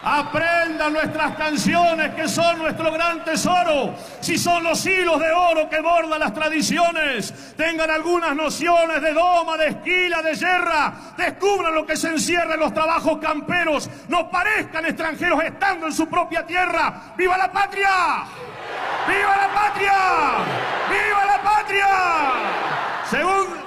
Aprendan nuestras canciones, que son nuestro gran tesoro. Si son los hilos de oro que bordan las tradiciones, tengan algunas nociones de doma, de esquila, de yerra. Descubran lo que se encierra en los trabajos camperos. No parezcan extranjeros estando en su propia tierra. ¡Viva la patria! ¡Viva la patria! ¡Viva la patria! Según